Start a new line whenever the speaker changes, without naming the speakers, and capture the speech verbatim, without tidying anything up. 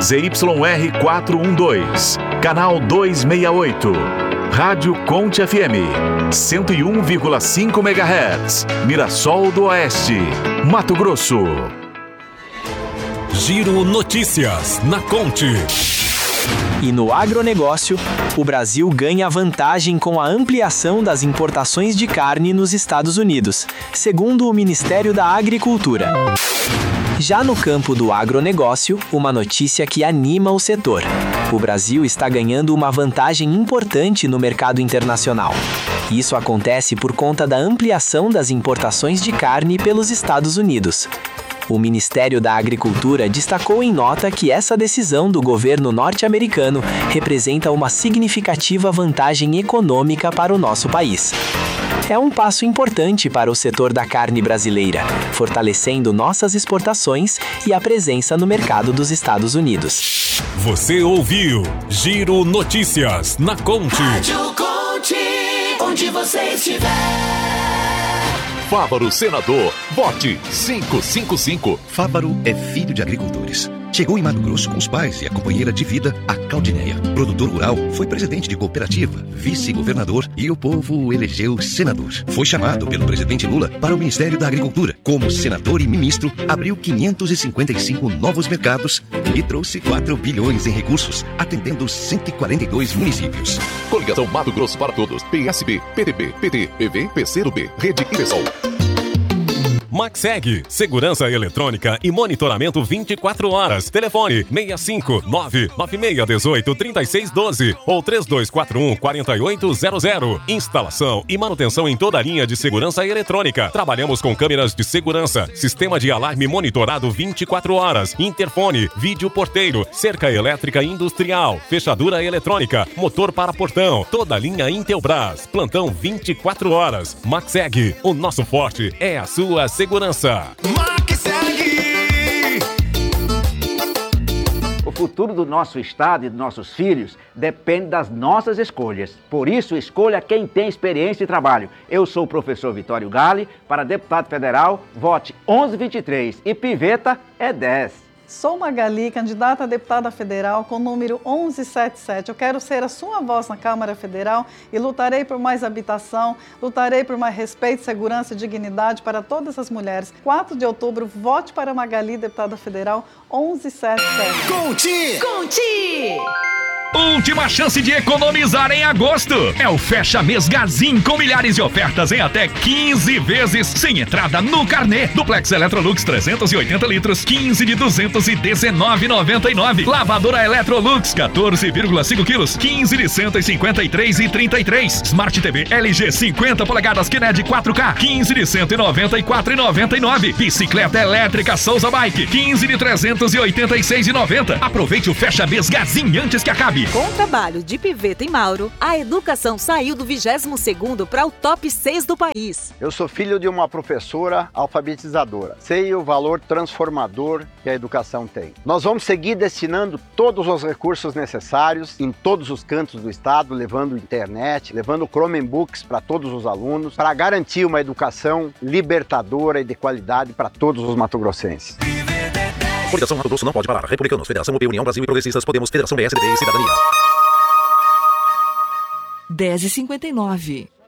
Z Y R quatrocentos e doze, canal duzentos e sessenta e oito. Rádio Conte F M, cento e um vírgula cinco megahertz, Mirassol do Oeste, Mato Grosso.
Giro Notícias na Conte.
E no agronegócio, o Brasil ganha vantagem com a ampliação das importações de carne nos Estados Unidos, segundo o Ministério da Agricultura. Já no campo do agronegócio, uma notícia que anima o setor. O Brasil está ganhando uma vantagem importante no mercado internacional. Isso acontece por conta da ampliação das importações de carne pelos Estados Unidos. O Ministério da Agricultura destacou em nota que essa decisão do governo norte-americano representa uma significativa vantagem econômica para o nosso país. É um passo importante para o setor da carne brasileira, fortalecendo nossas exportações e a presença no mercado dos Estados Unidos.
Você ouviu Giro Notícias na Conte.
Rádio Conte, onde você estiver.
Fávaro Senador, vote cinco cinco cinco.
Fávaro é filho de agricultores. Chegou em Mato Grosso com os pais e a companheira de vida, a Claudineia. Produtor rural, foi presidente de cooperativa, vice-governador e o povo o elegeu senador. Foi chamado pelo presidente Lula para o Ministério da Agricultura. Como senador e ministro, abriu quinhentos e cinquenta e cinco novos mercados e trouxe quatro bilhões em recursos, atendendo cento e quarenta e dois municípios.
Coligação Mato Grosso para Todos, P S B, P T B, P T, P V, P C do B, Rede e Pessoal.
Maxeg, segurança eletrônica e monitoramento vinte e quatro horas. Telefone seis cinco nove nove seis um oito três seis um dois ou três dois quatro um quatro oito zero zero. Instalação e manutenção em toda a linha de segurança eletrônica. Trabalhamos com câmeras de segurança, sistema de alarme monitorado vinte e quatro horas, interfone, vídeo porteiro, cerca elétrica industrial, fechadura eletrônica, motor para portão, toda a linha Intelbras. Plantão vinte e quatro horas. Maxeg, o nosso forte é a sua segurança. Segurança.
O futuro do nosso estado e dos nossos filhos depende das nossas escolhas. Por isso, escolha quem tem experiência e trabalho. Eu sou o professor Vitório Gale. Para deputado federal, vote onze vinte e três e Piveta é dez.
Sou Magali, candidata a deputada federal com o número onze setenta e sete. Eu quero ser a sua voz na Câmara Federal e lutarei por mais habitação, lutarei por mais respeito, segurança e dignidade para todas as mulheres. quatro de outubro, vote para Magali, deputada federal, onze setenta e sete.
Conte!
Conte! Última chance de economizar em agosto. É o Fecha Mês Gazin com milhares de ofertas em até quinze vezes sem entrada no carnê. Duplex Electrolux trezentos e oitenta litros, quinze de duzentos e dezenove reais e noventa e nove. Lavadora Electrolux quatorze vírgula cinco quilos, quinze de cento e cinquenta e três reais e trinta e três. Smart T V L G cinquenta polegadas Kinect quatro K, quinze de cento e noventa e quatro reais e noventa e nove. Bicicleta elétrica Souza Bike, quinze de trezentos e oitenta e seis reais e noventa. Aproveite o Fecha Mês Gazin antes que acabe.
Com o trabalho de Piveta e Mauro, a educação saiu do vigésimo segundo para o top seis do país.
Eu sou filho de uma professora alfabetizadora. Sei o valor transformador que a educação tem. Nós vamos seguir destinando todos os recursos necessários em todos os cantos do estado, levando internet, levando Chromebooks para todos os alunos, para garantir uma educação libertadora e de qualidade para todos os mato-grossenses.
Coligação Mato Grosso não pode parar. Republicanos, Federação U P, União Brasil e Progressistas, Podemos, Federação P S D B e Cidadania.
dez e cinquenta e nove.